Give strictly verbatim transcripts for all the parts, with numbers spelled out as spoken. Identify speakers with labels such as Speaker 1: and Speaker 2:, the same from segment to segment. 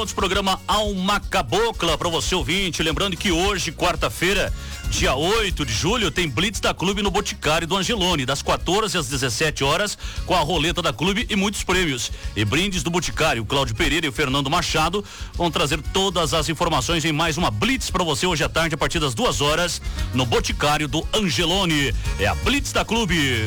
Speaker 1: Programa Alma Cabocla para você ouvinte, lembrando que hoje, quarta-feira, dia oito de julho, tem Blitz da Clube no Boticário do Angelone, das quatorze às dezessete horas, com a roleta da Clube e muitos prêmios. E brindes do Boticário. Cláudio Pereira e o Fernando Machado vão trazer todas as informações em mais uma Blitz para você hoje à tarde, a partir das duas horas, no Boticário do Angelone. É a Blitz da Clube.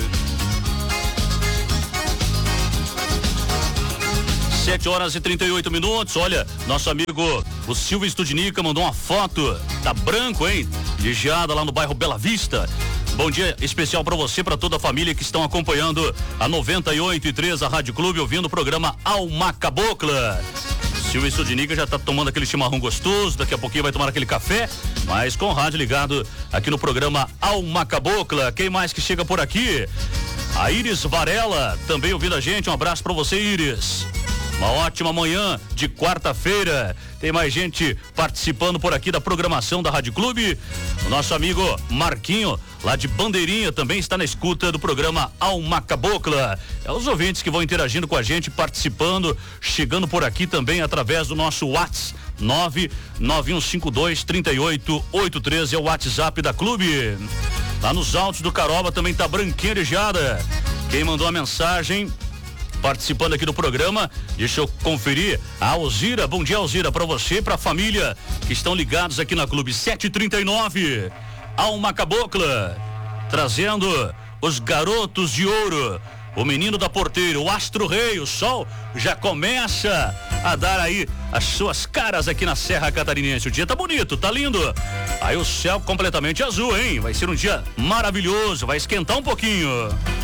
Speaker 1: sete horas e trinta e oito minutos. Olha, nosso amigo o Silvio Studinica mandou uma foto. Tá branco, hein? De geada lá no bairro Bela Vista. Bom dia especial para você, para toda a família que estão acompanhando a noventa e oito e três, a Rádio Clube, ouvindo o programa Alma Cabocla. Silvio Studinica já tá tomando aquele chimarrão gostoso, daqui a pouquinho vai tomar aquele café, mas com o rádio ligado aqui no programa Alma Cabocla. Quem mais que chega por aqui? A Iris Varela, também ouvindo a gente. Um abraço para você, Iris. Uma ótima manhã de quarta-feira. Tem mais gente participando por aqui da programação da Rádio Clube. O nosso amigo Marquinho, lá de Bandeirinha, também está na escuta do programa Alma Cabocla. É os ouvintes que vão interagindo com a gente, participando, chegando por aqui também através do nosso WhatsApp. nove nove um cinco dois, três oito oito três é o WhatsApp da Clube. Lá nos altos do Caroba também tá branquinha de geada. Quem mandou a mensagem participando aqui do programa, deixa eu conferir. A Alzira, bom dia, Alzira, para você e para a família que estão ligados aqui na Clube. Sete e trinta e nove, Alma Cabocla, trazendo os garotos de ouro, o menino da porteira, o Astro Rei. O sol já começa a dar aí as suas caras aqui na Serra Catarinense. O dia tá bonito, tá lindo. Aí o céu completamente azul, hein? Vai ser um dia maravilhoso, vai esquentar um pouquinho.